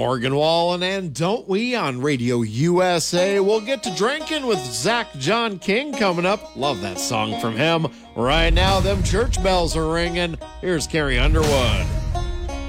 Morgan Wallen, and don't we on Radio USA? We'll get to drinking with Zach John King coming up. Love that song from him. Right now, them church bells are ringing. Here's Carrie Underwood.